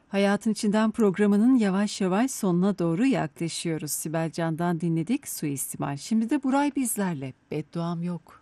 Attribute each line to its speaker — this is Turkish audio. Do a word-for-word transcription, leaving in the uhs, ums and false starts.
Speaker 1: Hayatın İçinden programının yavaş yavaş sonuna doğru yaklaşıyoruz. Sibel Can'dan dinledik Suistimal. Şimdi de Buray bizlerle. Bedduam yok.